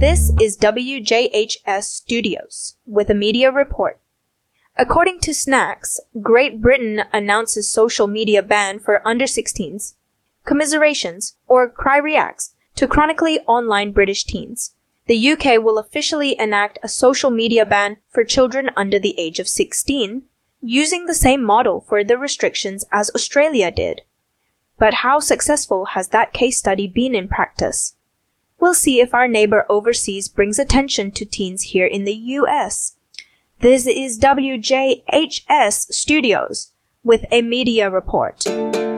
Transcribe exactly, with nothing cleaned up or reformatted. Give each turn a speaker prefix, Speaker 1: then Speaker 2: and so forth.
Speaker 1: This is W J H S Studios with a media report. According to Snacks, Great Britain announces social media ban for under sixteens. Commiserations, or Cry reacts, to chronically online British teens. The U K will officially enact a social media ban for children under the age of sixteen, using the same model for the restrictions as Australia did. But how successful has that case study been in practice? We'll see if our neighbor overseas brings attention to teens here in the U S. This is W J H S Studios with a media report.